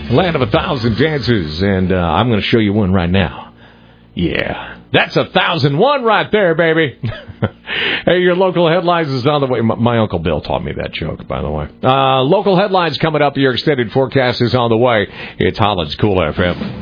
Land of 1,000 dances, and I'm going to show you one right now. Yeah, that's 1,001 right there, baby. Hey, your local headlines is on the way. My Uncle Bill taught me that joke, by the way. Local headlines coming up. Your extended forecast is on the way. It's Holland's Cool FM.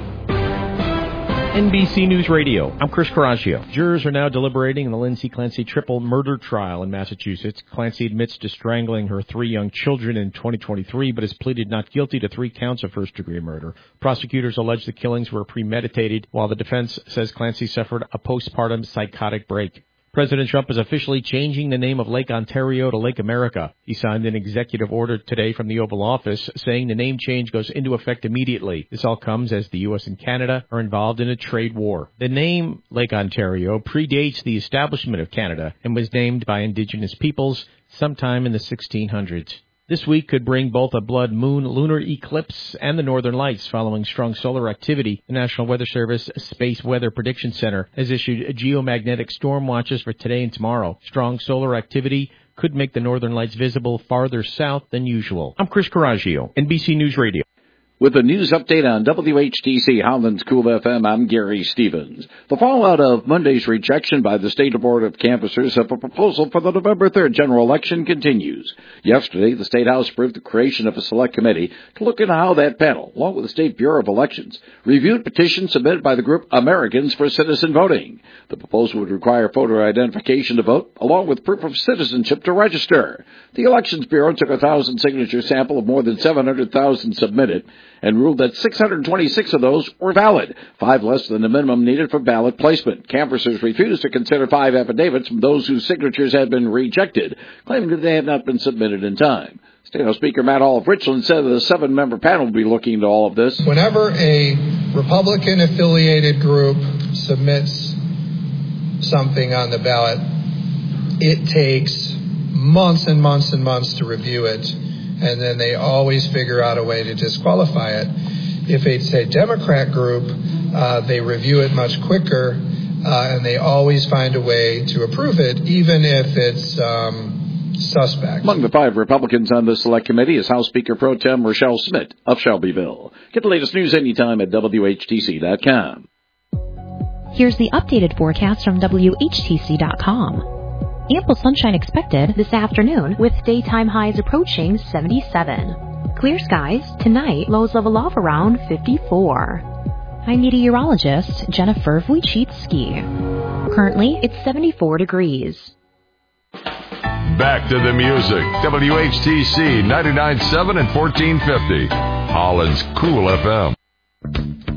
NBC News Radio. I'm Chris Coraggio. Jurors are now deliberating in the Lindsay Clancy triple murder trial in Massachusetts. Clancy admits to strangling her 3 young children in 2023, but has pleaded not guilty to 3 counts of first-degree murder. Prosecutors allege the killings were premeditated, while the defense says Clancy suffered a postpartum psychotic break. President Trump is officially changing the name of Lake Ontario to Lake America. He signed an executive order today from the Oval Office saying the name change goes into effect immediately. This all comes as the U.S. and Canada are involved in a trade war. The name Lake Ontario predates the establishment of Canada and was named by Indigenous peoples sometime in the 1600s. This week could bring both a blood moon lunar eclipse and the northern lights following strong solar activity. The National Weather Service Space Weather Prediction Center has issued geomagnetic storm watches for today and tomorrow. Strong solar activity could make the northern lights visible farther south than usual. I'm Chris Coraggio, NBC News Radio. With a news update on WHTC Holland's Cool FM, I'm Gary Stevens. The fallout of Monday's rejection by the State Board of Canvassers of a proposal for the November 3rd general election continues. Yesterday, the State House approved the creation of a select committee to look into how that panel, along with the State Bureau of Elections, reviewed petitions submitted by the group Americans for Citizen Voting. The proposal would require photo identification to vote, along with proof of citizenship to register. The Elections Bureau took a 1,000-signature sample of more than 700,000 submitted, and ruled that 626 of those were valid, 5 less than the minimum needed for ballot placement. Canvassers refused to consider 5 affidavits from those whose signatures had been rejected, claiming that they had not been submitted in time. State House Speaker Matt Hall of Richland said that a 7-member panel will be looking into all of this. Whenever a Republican-affiliated group submits something on the ballot, it takes months and months and months to review it, and then they always figure out a way to disqualify it. If it's a Democrat group, they review it much quicker, and they always find a way to approve it, even if it's suspect. Among the 5 Republicans on the Select Committee is House Speaker Pro Tem Rochelle Smith of Shelbyville. Get the latest news anytime at WHTC.com. Here's the updated forecast from WHTC.com. Ample sunshine expected this afternoon with daytime highs approaching 77. Clear skies tonight, lows level off around 54. I'm meteorologist Jennifer Wojcicki. Currently, it's 74 degrees. Back to the music. WHTC 99.7 and 1450. Holland's Cool FM.